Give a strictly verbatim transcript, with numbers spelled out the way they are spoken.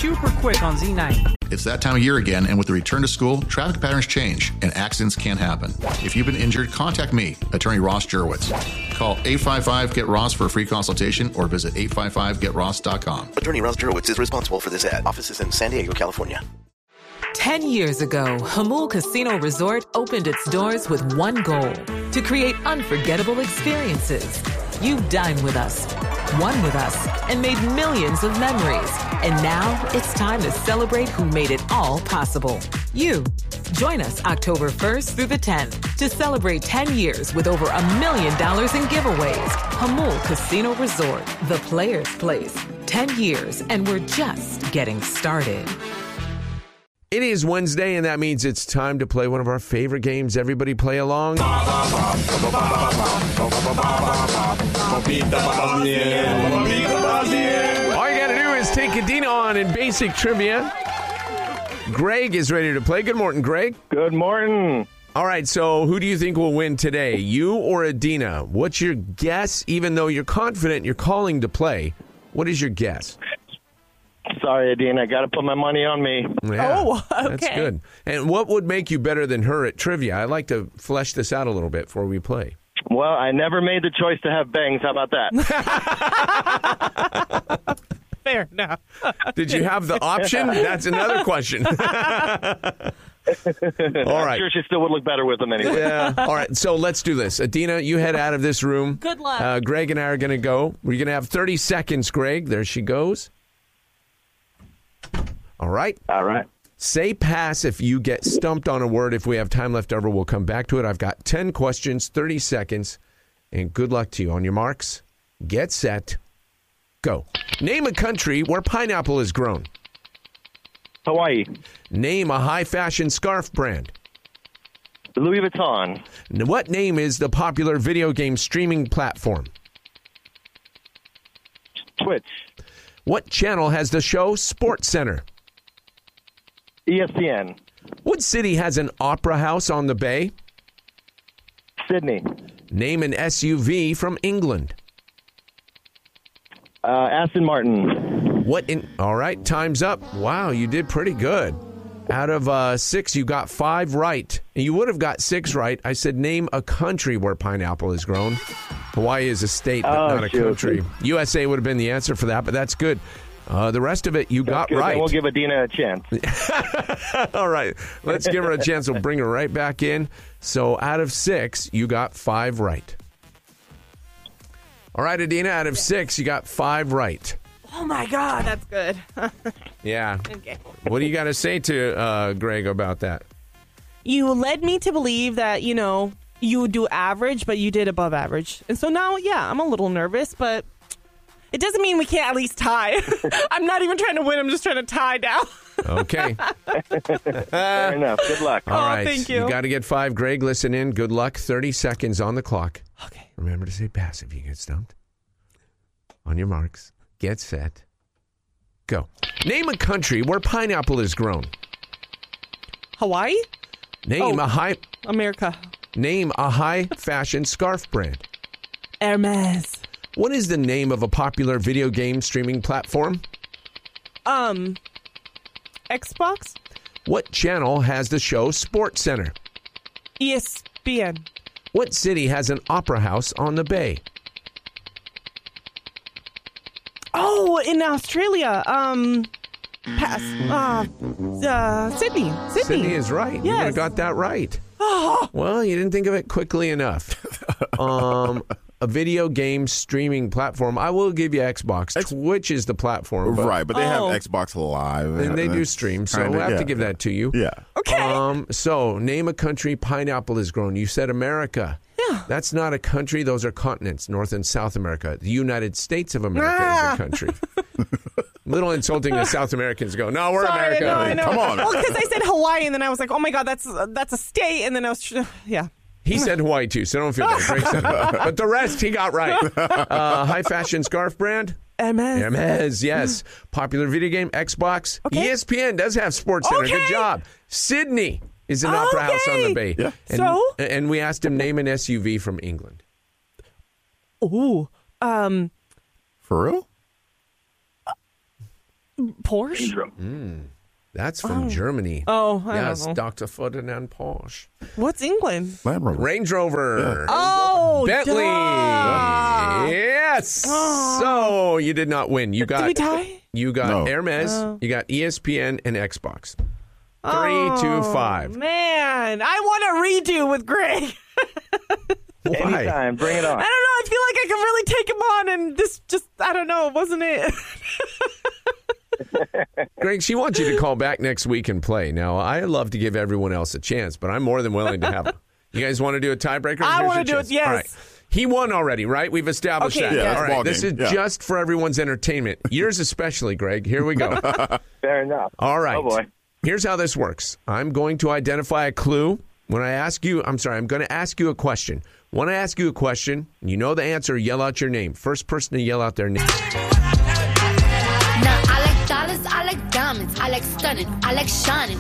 super quick on Z ninety. It's that time of year again, and with the return to school, traffic patterns change, and accidents can happen. If you've been injured, contact me, Attorney Ross Jurwitz. Call eight five five, get ross for a free consultation or visit eight five five get ross dot com. Attorney Ross Jurwitz is responsible for this ad. Offices in San Diego, California. Ten years ago, Hamul Casino Resort opened its doors with one goal: to create unforgettable experiences. You've dined with us, won with us, and made millions of memories. And now it's time to celebrate who made it all possible. You. Join us October first through the tenth to celebrate ten years with over a million dollars in giveaways. Hamul Casino Resort, the player's place. ten years, and we're just getting started. It is Wednesday, and that means it's time to play one of our favorite games. Everybody play along. All you got to do is take Adina on in basic trivia. Greg is ready to play. Good morning, Greg. Good morning. All right, so who do you think will win today, you or Adina? What's your guess, even though you're confident you're calling to play? What is your guess? Sorry, Adina. I got to put my money on me. Yeah, oh, okay. That's good. And what would make you better than her at trivia? I'd like to flesh this out a little bit before we play. Well, I never made the choice to have bangs. How about that? Fair enough. Did you have the option? That's another question. All right. I'm sure she still would look better with them anyway. Yeah. All right. So let's do this. Adina, you head out of this room. Good luck. Uh, Greg and I are going to go. We're going to have thirty seconds, Greg. There she goes. All right. All right. Say pass if you get stumped on a word. If we have time left over, we'll come back to it. I've got ten questions, thirty seconds, and good luck to you. On your marks, get set, go. Name a country where pineapple is grown. Hawaii. Name a high-fashion scarf brand. Louis Vuitton. What name is the popular video game streaming platform? Twitch. What channel has the show Sports Center? E S P N. What city has an opera house on the bay? Sydney. Name an S U V from England. Uh, Aston Martin. What in? All right, time's up. Wow, you did pretty good. Out of uh, six, you got five right. And you would have got six right. I said name a country where pineapple is grown. Hawaii is a state, but oh, not a shoot. country. U S A would have been the answer for that, but that's good. Uh, the rest of it, you That's got good. right. Then we'll give Adina a chance. All right, let's give her a chance. We'll bring her right back in. So out of six, you got five right. All right, Adina, out of six, you got five right. Oh, my God. That's good. Yeah. Okay. What do you got to say to uh, Greg about that? You led me to believe that, you know, you would do average, but you did above average. And so now, yeah, I'm a little nervous, but it doesn't mean we can't at least tie. I'm not even trying to win. I'm just trying to tie down. Okay. Fair enough. Good luck. All Oh, right. thank you. You got to get five. Greg, listen in. Good luck. thirty seconds on the clock. Okay. Remember to say pass if you get stumped. On your marks. Get set. Go. Name a country where pineapple is grown. Hawaii? Name Oh. a high America. Name a high fashion scarf brand. Hermes. What is the name of a popular video game streaming platform? Um, Xbox? What channel has the show Sports Center? E S P N. What city has an opera house on the bay? Oh, in Australia. Um, pass. Uh, uh, Sydney. Sydney. Sydney is right. You would have Yes. got that right. Well, you didn't think of it quickly enough. Um, a video game streaming platform. I will give you Xbox. X- Twitch is the platform. But right, but they Oh. have Xbox Live. And they do stream, so Kinda, we'll have yeah. to give that to you. Yeah. Okay. Um, so, name a country pineapple is grown. You said America. Yeah. That's not a country. Those are continents, North and South America. The United States of America Ah. is a country. Little insulting as South Americans go, no, we're Sorry, America. no, I know. Come on. Well, because I said Hawaii, and then I was like, oh, my God, that's that's a state. And then I was, tr- yeah. He said Hawaii, too, so don't feel bad. Greg said Hawaii. But the rest, he got right. Uh, high fashion scarf brand? Hermes. Hermes, yes. Popular video game, Xbox. Okay. E S P N does have Sports Center. Good Okay. job. Sydney is an opera house on the Okay. bay. Yeah. And, So? And we asked him, name an S U V from England. Ooh. Um, For real? Porsche? Pedro. That's from Germany. Oh, I yes, don't know. Doctor Ferdinand Porsche. What's England? Land Rover. Range Rover. Oh, Bentley. duh. Yes. So you did not win. You got Did we tie? You got No. Hermes. Oh. You got E S P N and Xbox. Three, two, five. Man, I want a redo with Greg. Why? Anytime. Bring it on. I don't know. I feel like I can really take him on, and this just, I don't know, wasn't it? Greg, she wants you to call back next week and play. Now, I love to give everyone else a chance, but I'm more than willing to have it. You guys want to do a tiebreaker? I Here's wanna your do it, chance. yes. All right. He won already, right? We've established Okay, that. Yeah, that's All right. ball This game. is Yeah. just for everyone's entertainment. Yours especially, Greg. Here we go. Fair enough. All right. Oh, boy. Here's how this works. I'm going to identify a clue. When I ask you, I'm sorry, I'm going to ask you a question. When I ask you a question, and you know the answer, yell out your name. First person to yell out their name. Now I like dollars, I like diamonds, I like stunning, I like shining.